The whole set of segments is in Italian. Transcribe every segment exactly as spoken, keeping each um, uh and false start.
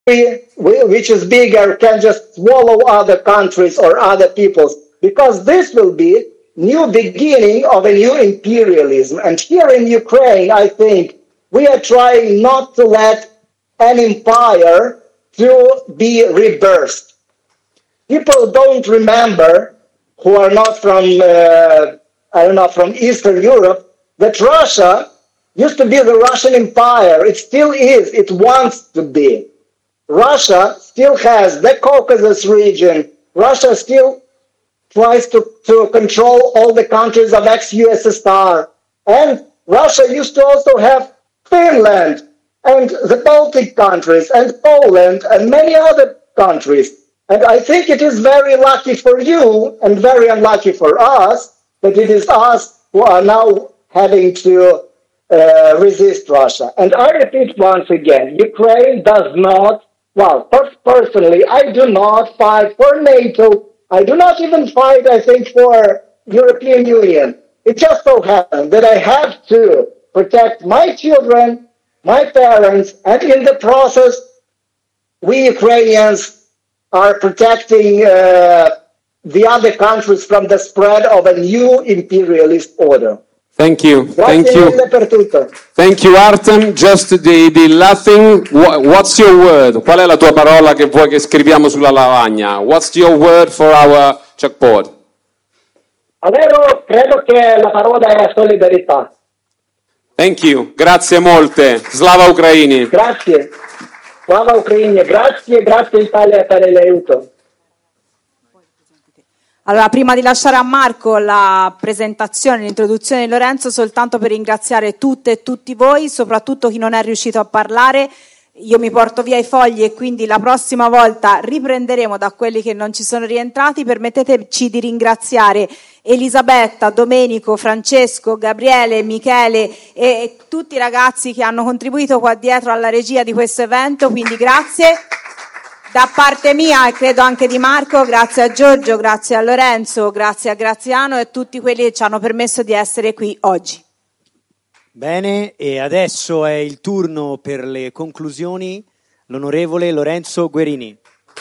which is bigger can just swallow other countries or other peoples, because this will be new beginning of a new imperialism. And here in Ukraine, I think we are trying not to let an empire to be rebirthed. People don't remember, who are not from, uh, I don't know, from Eastern Europe, that Russia used to be the Russian Empire. It still is. It wants to be. Russia still has the Caucasus region. Russia still tries to, to control all the countries of ex-U S S R. And Russia used to also have Finland and the Baltic countries and Poland and many other countries. And I think it is very lucky for you and very unlucky for us that it is us who are now having to uh, resist Russia. And I repeat once again, Ukraine does not, well, per- personally, I do not fight for NATO. I do not even fight, I think, for European Union. It just so happened that I have to protect my children, my parents, and in the process, we Ukrainians are protecting uh, the other countries from the spread of a new imperialist order. Thank you. Thank you. Thank you, Artem. Just the, the last thing, what's your word? Qual è la tua parola che vuoi che scriviamo sulla lavagna? What's your word for our chalkboard? Allora, credo che la parola è solidarietà. Thank you. Grazie molte. Slava Ucraini. Grazie. Slava Ucraini. Grazie, grazie Italia per l'aiuto. Allora, prima di lasciare a Marco la presentazione, l'introduzione di Lorenzo, soltanto per ringraziare tutte e tutti voi, soprattutto chi non è riuscito a parlare. Io mi porto via i fogli e quindi la prossima volta riprenderemo da quelli che non ci sono rientrati. Permetteteci di ringraziare Elisabetta, Domenico, Francesco, Gabriele, Michele e tutti i ragazzi che hanno contribuito qua dietro alla regia di questo evento, quindi grazie. Da parte mia e credo anche di Marco, grazie a Giorgio, grazie a Lorenzo, grazie a Graziano e a tutti quelli che ci hanno permesso di essere qui oggi. Bene, e adesso è il turno per le conclusioni, l'onorevole Lorenzo Guerini.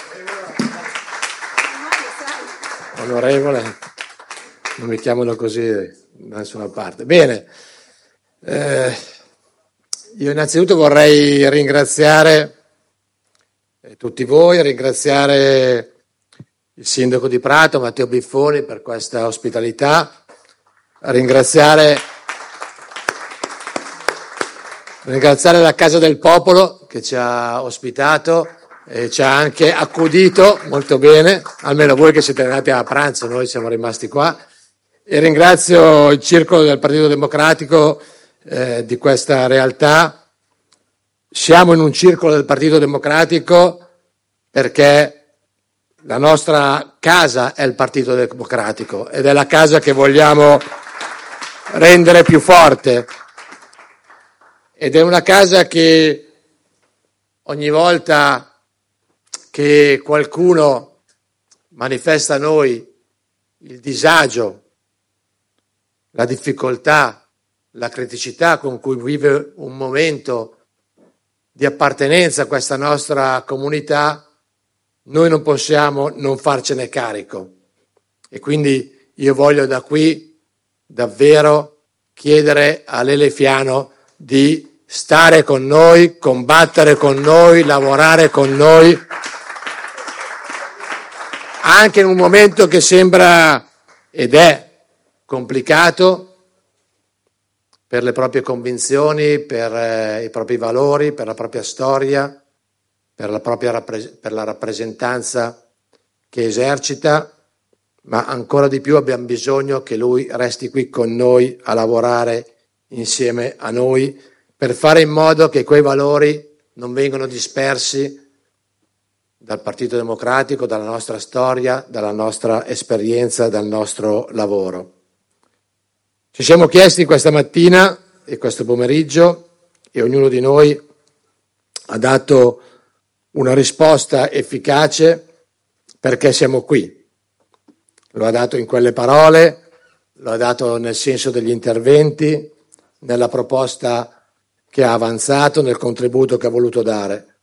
Onorevole, non mi chiamano così da nessuna parte. Bene, eh, io innanzitutto vorrei ringraziare tutti voi, ringraziare il sindaco di Prato, Matteo Biffoni, per questa ospitalità, ringraziare, ringraziare la Casa del Popolo che ci ha ospitato e ci ha anche accudito molto bene, almeno voi che siete andati a pranzo, noi siamo rimasti qua, e ringrazio il Circolo del Partito Democratico eh, di questa realtà. Siamo in un circolo del Partito Democratico perché la nostra casa è il Partito Democratico ed è la casa che vogliamo rendere più forte. Ed è una casa che ogni volta che qualcuno manifesta a noi il disagio, la difficoltà, la criticità con cui vive un momento di appartenenza a questa nostra comunità, noi non possiamo non farcene carico. E quindi io voglio da qui davvero chiedere a Lele Fiano di stare con noi, combattere con noi, lavorare con noi, anche in un momento che sembra ed è complicato, per le proprie convinzioni, per eh, i propri valori, per la propria storia, per la propria rappres- per la rappresentanza che esercita, ma ancora di più abbiamo bisogno che lui resti qui con noi a lavorare insieme a noi per fare in modo che quei valori non vengano dispersi dal Partito Democratico, dalla nostra storia, dalla nostra esperienza, dal nostro lavoro. Ci siamo chiesti questa mattina e questo pomeriggio, e ognuno di noi ha dato una risposta efficace perché siamo qui. Lo ha dato in quelle parole, lo ha dato nel senso degli interventi, nella proposta che ha avanzato, nel contributo che ha voluto dare.